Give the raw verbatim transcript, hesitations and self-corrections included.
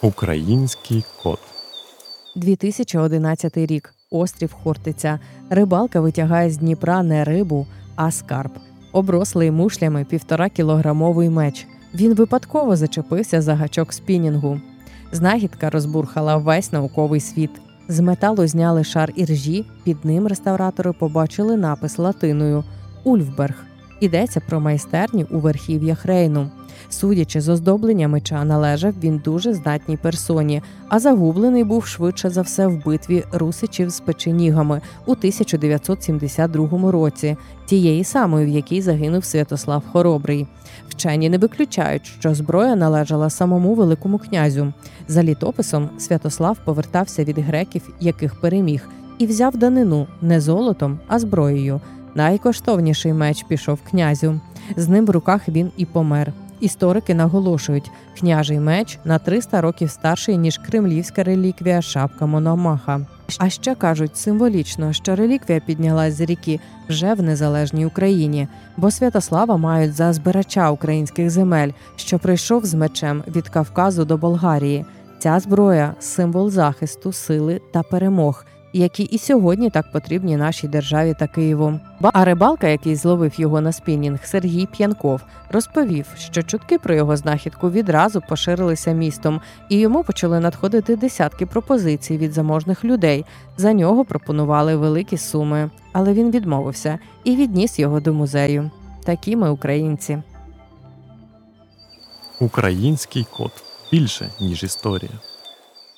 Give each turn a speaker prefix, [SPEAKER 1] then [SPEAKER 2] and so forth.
[SPEAKER 1] Український кот.
[SPEAKER 2] дві тисячі одинадцятий рік. Острів Хортиця. Рибалка витягає з Дніпра не рибу, а скарб. Оброслий мушлями півторакілограмовий меч. Він випадково зачепився за гачок спінінгу. Знахідка розбурхала весь науковий світ. З металу зняли шар іржі, під ним реставратори побачили напис латиною «Ульфберг». Йдеться про майстерні у верхів'ях Рейну. Судячи з оздоблення меча, належав він дуже знатній персоні, а загублений був швидше за все в битві русичів з печенігами у тисяча дев'ятсот сімдесят другому році, тієї самої, в якій загинув Святослав Хоробрий. Вчені не виключають, що зброя належала самому Великому князю. За літописом, Святослав повертався від греків, яких переміг, і взяв данину не золотом, а зброєю. Найкоштовніший меч пішов князю. З ним в руках він і помер. Історики наголошують, княжий меч на триста років старший, ніж кремлівська реліквія шапка Мономаха. А ще кажуть символічно, що реліквія піднялась з ріки вже в незалежній Україні, бо Святослава мають за збирача українських земель, що прийшов з мечем від Кавказу до Болгарії. Ця зброя – символ захисту, сили та перемог, які і сьогодні так потрібні нашій державі та Києву. А рибалка, який зловив його на спінінг, Сергій П'янков, розповів, що чутки про його знахідку відразу поширилися містом, і йому почали надходити десятки пропозицій від заможних людей. За нього пропонували великі суми, але він відмовився і відніс його до музею. Такі ми українці.
[SPEAKER 1] Український кот. Більше, ніж історія.